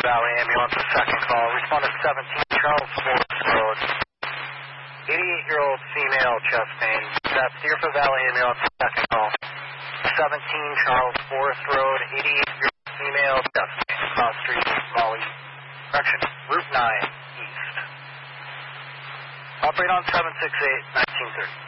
Valley Ambulance, second call. Respond to 17 Charles Forest Road. 88-year-old female chest pain. That's Deerfield Valley Ambulance, second call. 17 Charles Forest Road, 88-year-old female chest pain. Cross Street, Raleigh. Correction, Route 9 East. Operate on 768-1930.